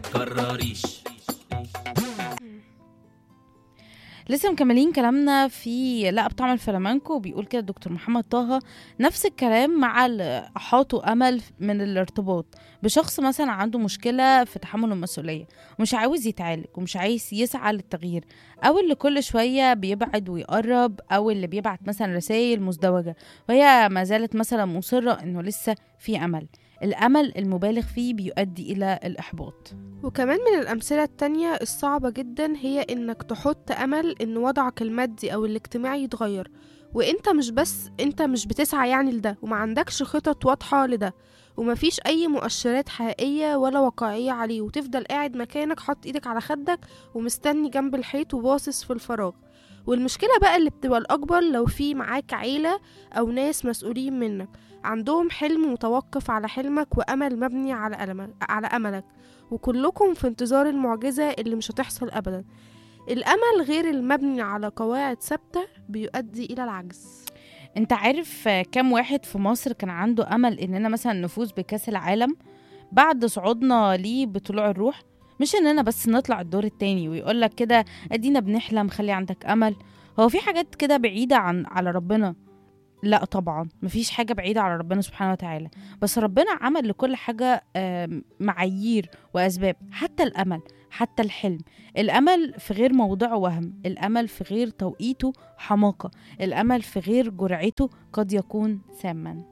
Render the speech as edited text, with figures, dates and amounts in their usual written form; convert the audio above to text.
تكرريش. لسه مكملين كلامنا في لا بطعم الفلامنكو. بيقول كده الدكتور محمد طه نفس الكلام مع اللي أحاطوا أمل من الارتباط بشخص مثلا عنده مشكلة في تحمل المسؤولية ومش عاوز يتعالج ومش عايز يسعى للتغيير، أو اللي كل شوية بيبعد ويقرب، أو اللي بيبعت مثلا رسائل مزدوجة وهي ما زالت مثلا مصرة إنه لسه في أمل. الأمل المبالغ فيه بيؤدي إلى الإحباط. وكمان من الأمثلة التانية الصعبة جدا هي إنك تحط أمل إن وضعك المادي أو الاجتماعي يتغير، وإنت مش بتسعى يعني لده، وما عندكش خطط واضحة لده، ومفيش أي مؤشرات حقيقية ولا واقعية عليه، وتفضل قاعد مكانك حاطط إيدك على خدك ومستني جنب الحيط وباصص في الفراغ. والمشكلة بقى اللي بتبقى الأكبر لو في معاك عيلة أو ناس مسؤولين منك عندهم حلم متوقف على حلمك وأمل مبني على أملك، وكلكم في انتظار المعجزة اللي مش هتحصل أبدا. الأمل غير المبني على قواعد ثابتة بيؤدي إلى العجز. انت عارف كم واحد في مصر كان عنده أمل إننا مثلا نفوز بكأس العالم بعد صعودنا ليه بطلوع الروح؟ مش إننا بس نطلع الدور التاني ويقولك كده أدينا بنحلم، خلي عندك أمل. هو في حاجات كده بعيدة على ربنا؟ لا طبعا مفيش حاجة بعيدة على ربنا سبحانه وتعالى، بس ربنا عمل لكل حاجة معايير وأسباب، حتى الأمل حتى الحلم. الأمل في غير موضعه وهم، الأمل في غير توقيته حماقة، الأمل في غير جرعته قد يكون ساما.